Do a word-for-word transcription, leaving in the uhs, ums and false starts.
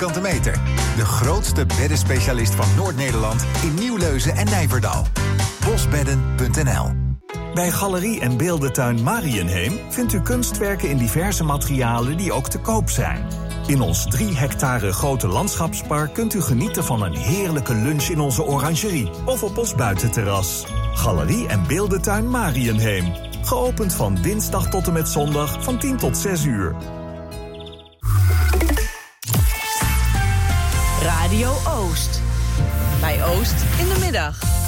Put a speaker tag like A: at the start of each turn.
A: vierkante meter. De grootste beddenspecialist van Noord-Nederland in Nieuwleuzen en Nijverdal. bosbedden punt n l.
B: Bij Galerie en Beeldentuin Mariënheem vindt u kunstwerken in diverse materialen die ook te koop zijn. In ons drie hectare grote landschapspark kunt u genieten van een heerlijke lunch in onze orangerie of op ons buitenterras. Galerie en Beeldentuin Mariënheem. Geopend van dinsdag tot en met zondag van tien tot zes uur.
C: Radio Oost. Bij Oost in de middag.